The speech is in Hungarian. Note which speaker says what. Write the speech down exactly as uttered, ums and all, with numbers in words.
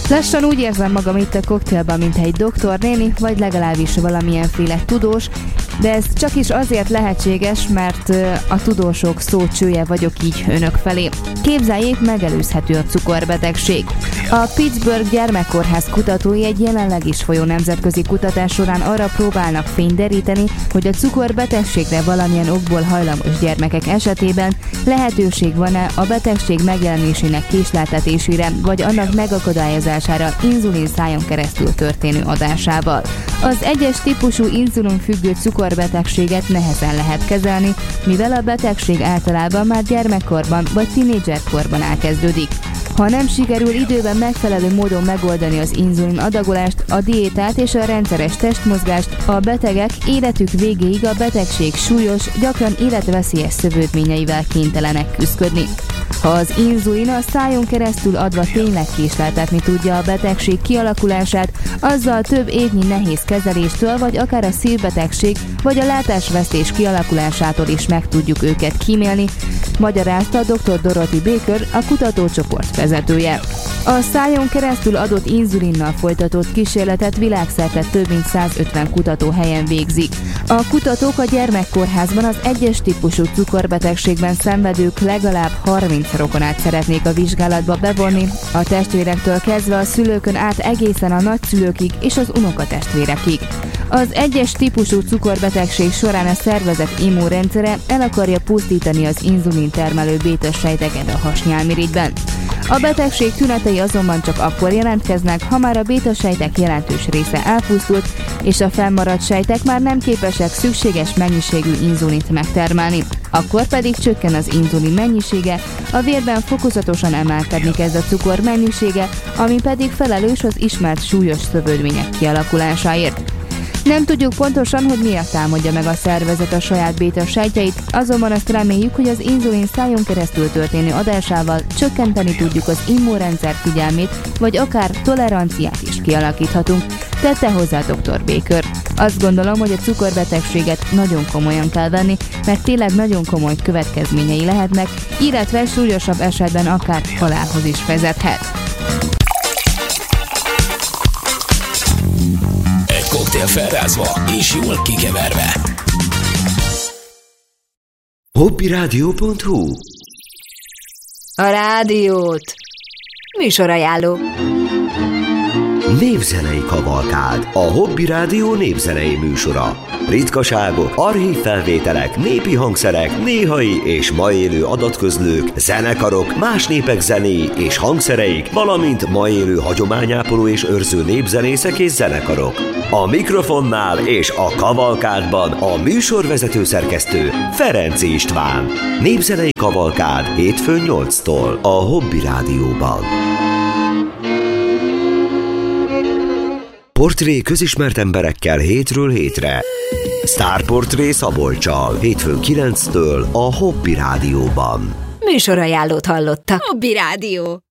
Speaker 1: Lassan úgy érzem magam itt a koktélban, mint egy doktornéni, vagy legalábbis valamilyenféle tudós, de ez csak is azért lehetséges, mert a tudósok szócsője vagyok így önök felé. Képzeljék, megelőzhető a cukorbetegség. A Pittsburgh Gyermekkórház kutatói egy jelenleg is folyó nemzetközi kutatás során arra próbálnak fényt deríteni, hogy a cukorbetegségre valamilyen okból hajlamos gyermekek esetében lehetőség van-e a betegség megjelenésének késleltetésére, vagy annak megakadályozására inzulin szájon keresztül történő adásával. Az egyes típusú inzulinfüggő cukorbetegséget nehezen lehet kezelni, mivel a betegség általában már gyermekkorban vagy tínédzserkorban elkezdődik. Ha nem sikerül időben megfelelő módon megoldani az inzulin adagolást, a diétát és a rendszeres testmozgást, a betegek életük végéig a betegség súlyos, gyakran életveszélyes szövődményeivel kénytelenek küszködni. Ha az inzulin a szájon keresztül adva tényleg késleltetni tudja a betegség kialakulását, azzal több évnyi nehéz kezeléstől, vagy akár a szívbetegség, vagy a látásvesztés kialakulásától is meg tudjuk őket kímélni, magyarázta dr. Dorothy Baker, a kutatócsoport vezetője. A szájon keresztül adott inzulinnal folytatott kísérletet világszerte több mint százötven kutatóhelyen végzik. A kutatók a gyermekkórházban az egyes típusú cukorbetegségben szenvedők legalább harminc rokonát szeretnék a vizsgálatba bevonni, a testvérektől kezdve a szülőkön át egészen a nagyszülőkig és az unokatestvérekig. Az egyes típusú cukorbetegség során a szervezet immunrendszere el akarja pusztítani az inzulin termelő bétasejteket a hasnyálmirigyben. A betegség tünetei azonban csak akkor jelentkeznek, ha már a bétasejtek jelentős része elpusztult, és a fennmaradt sejtek már nem képesek szükséges mennyiségű inzulint megtermelni. Akkor pedig csökken az inzulin mennyisége, a vérben fokozatosan emelkedni kezd a cukor mennyisége, ami pedig felelős az ismert súlyos szövődmények kialakulásáért. Nem tudjuk pontosan, hogy miért támadja meg a szervezet a saját béta sejtjeit, azonban azt reméljük, hogy az inzulin szájon keresztül történő adásával csökkenteni tudjuk az immunrendszer figyelmét, vagy akár toleranciát is kialakíthatunk, tette hozzá doktor Baker. Azt gondolom, hogy a cukorbetegséget nagyon komolyan kell venni, mert tényleg nagyon komoly következményei lehetnek, illetve súlyosabb esetben akár halálhoz is vezethet.
Speaker 2: Koktél felrázva és jól kikeverve.
Speaker 3: hobbyradio pont hu
Speaker 4: A rádiót. Műsorajánló.
Speaker 3: Népzenei kavalkád. A Hobby Rádió népzenei műsora. Ritkaságok, archív felvételek, népi hangszerek, néhai és ma élő adatközlők, zenekarok, más népek zenéi és hangszereik, valamint ma élő hagyományápoló és őrző népzenészek és zenekarok. A mikrofonnál és a kavalkádban a műsorvezető szerkesztő Ferenc István. Népzenei kavalkád hétfőn nyolctól a Hobby Rádióban. Portré közismert emberekkel hétről hétre. Sztárportré Szabolccsal hétfőn kilenctől a Hobby Rádióban.
Speaker 4: Műsorajánlót hallotta. Hobby Rádió.